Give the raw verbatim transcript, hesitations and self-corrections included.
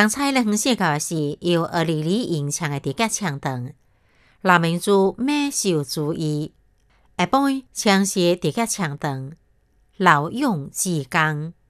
刚才咧，写到的是由二里里吟唱的地格唱段，老民族美秀主义。下晡唱是地格唱段，劳勇之工。